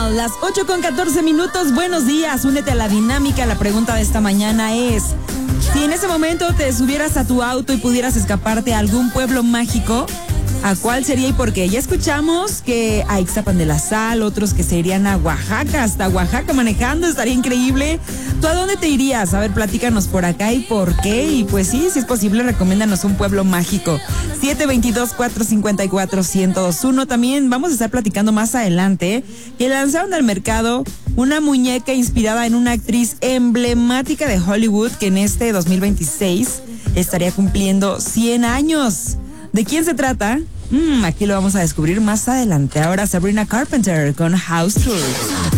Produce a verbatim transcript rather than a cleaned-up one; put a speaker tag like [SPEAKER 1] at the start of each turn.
[SPEAKER 1] Son las ocho con catorce minutos. Buenos días, únete a la dinámica. La pregunta de esta mañana es: si en ese momento te subieras a tu auto y pudieras escaparte a algún pueblo mágico, ¿a cuál sería y por qué? Ya escuchamos que a Ixtapan de la Sal, otros que se irían a Oaxaca, hasta Oaxaca manejando, estaría increíble. ¿Tú a dónde te irías? A ver, platícanos por acá y por qué. Y pues sí, si es posible, recomiéndanos un pueblo mágico. siete dos dos, cuatro cinco cuatro, uno cero dos uno. También vamos a estar platicando más adelante que lanzaron al mercado una muñeca inspirada en una actriz emblemática de Hollywood que en este dos mil veintiséis estaría cumpliendo cien años. ¿De quién se trata? Mm, aquí lo vamos a descubrir más adelante. Ahora Sabrina Carpenter con House Tours.